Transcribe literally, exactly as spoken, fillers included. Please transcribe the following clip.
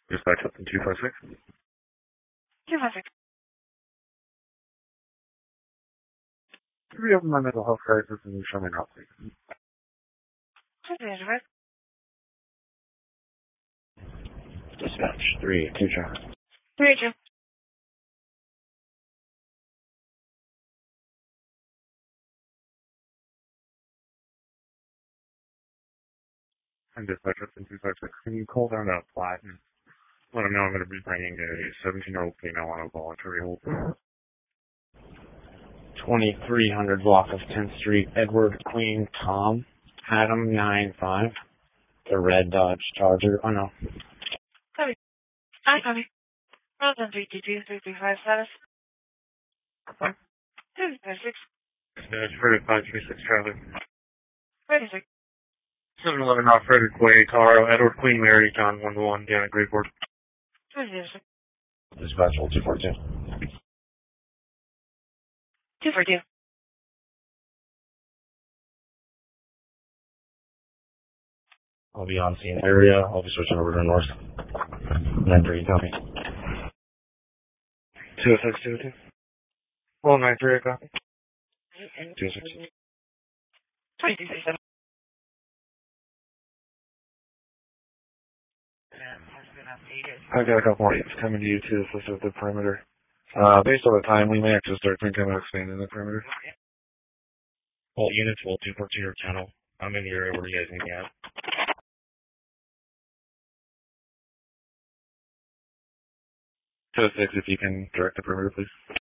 Dispatch up to two five six. two five six. Reopen my mental health crisis and show me now, please. Dispatch three two two. three two. And dispatch up to two five six. Can you call down that flat and let them know I'm going to be bringing a seventeen-year-old female on a voluntary hold? twenty-three hundred block of tenth Street, Edward Queen Tom, Adam nine five. The red Dodge Charger. Oh no. Copy. Hi, copy. Rosen three two two three three five status. two five six. Dispatch Frederick five three six Charlie. Ready, sir. seven eleven North Frederick Way, Colorado, Edward Queen Mary, John one to one, Deanna Grayport. two zero, sir. Dispatch hold two four two. two four two. I'll be on scene area. I'll be switching over to north. nine three, copy. two oh six two oh two. Well, nine three, copy. two oh six two. twenty-two thirty-seven. I've got a couple more units coming to you to assist with the perimeter. Uh, based on the time, we may actually start thinking about expanding the perimeter. Well, units will two four two your channel. I'm in the area where you guys need me at. two oh six, if you can direct the perimeter, please.